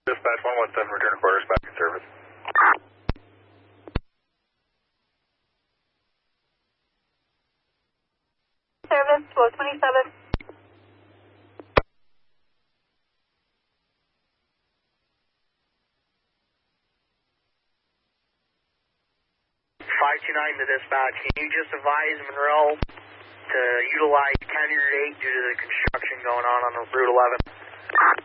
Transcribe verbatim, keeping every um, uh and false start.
Dispatch one one seven, return to quarters, back in service. Service, flow twenty-seven. five two nine to dispatch, can you just advise Monroe to utilize Canyon Route eight due to the construction going on on Route eleven?